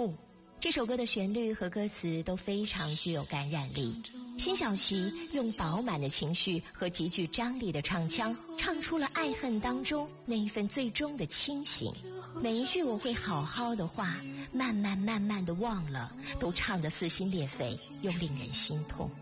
物。这首歌的旋律和歌词都非常具有感染力。辛晓琪用饱满的情绪和极具张力的唱腔，唱出了爱恨当中那一份最终的清醒。每一句我会好好的话，慢慢的忘了，都唱得撕心裂肺，又令人心痛。